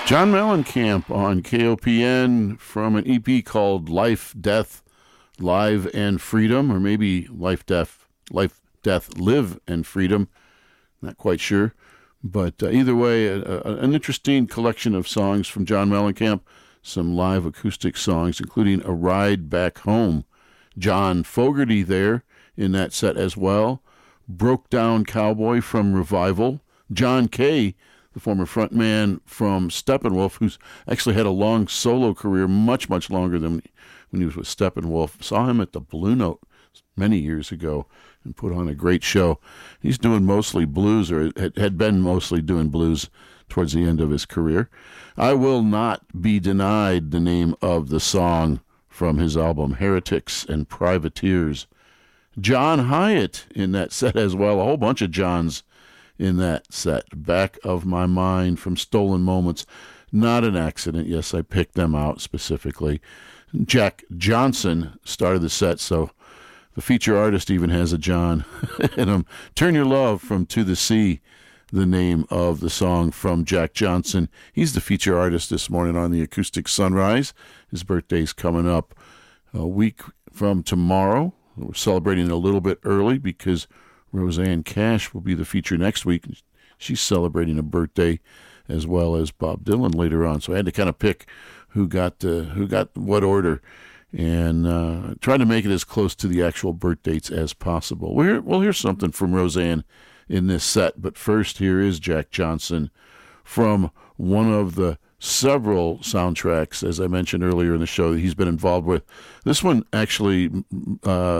John Mellencamp on KOPN from an EP called Life, Death, Live, and Freedom, or maybe Life, Death, Live, and Freedom. Not quite sure. But either way, an interesting collection of songs from John Mellencamp, some live acoustic songs, including A Ride Back Home. John Fogerty there in that set as well. Broke Down Cowboy from Revival. John Kay, the former frontman from Steppenwolf, who's actually had a long solo career, much, much longer than when he was with Steppenwolf. Saw him at the Blue Note many years ago and put on a great show. He's doing mostly blues, or had been mostly doing blues towards the end of his career. I Will Not Be Denied, the name of the song from his album Heretics and Privateers. John Hyatt in that set as well, a whole bunch of Johns in that set. Back of My Mind from Stolen Moments. Not an accident. Yes, I picked them out specifically. Jack Johnson started the set, so the feature artist even has a John in him. Turn Your Love from To the Sea, the name of the song from Jack Johnson. He's the feature artist this morning on the Acoustic Sunrise. His birthday's coming up a week from tomorrow. We're celebrating a little bit early because Roseanne Cash will be the feature next week. She's celebrating a birthday as well as Bob Dylan later on. So I had to kind of pick who got what order and try to make it as close to the actual birth dates as possible. We'll hear something from Roseanne in this set, but first here is Jack Johnson from one of the several soundtracks, as I mentioned earlier in the show, that he's been involved with. This one actually